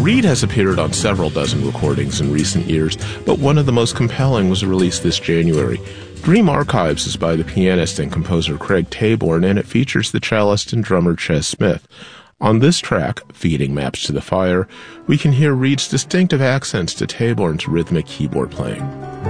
Reed has appeared on several dozen recordings in recent years, but one of the most compelling was released this January. Dream Archives is by the pianist and composer Craig Taborn, and it features the cellist and drummer Ches Smith. On this track, Feeding Maps to the Fire, we can hear Reed's distinctive accents to Taborn's rhythmic keyboard playing.